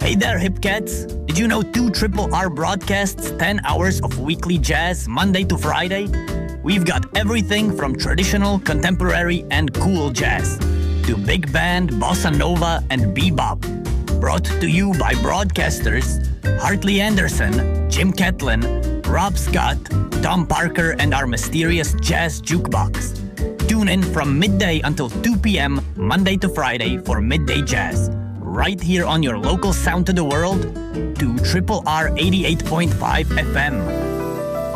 Hey there, hip cats! Did you know 2 Triple R broadcasts 10 hours of weekly jazz, Monday to Friday? We've got everything from traditional, contemporary, and cool jazz to big band, bossa nova, and bebop. Brought to you by broadcasters Hartley Anderson, Jim Catlin, Rob Scott, Tom Parker, and our mysterious jazz jukebox. Tune in from midday until 2 p.m. Monday to Friday for Midday Jazz. Right here on your local sound to the world, to Triple R 88.5 FM.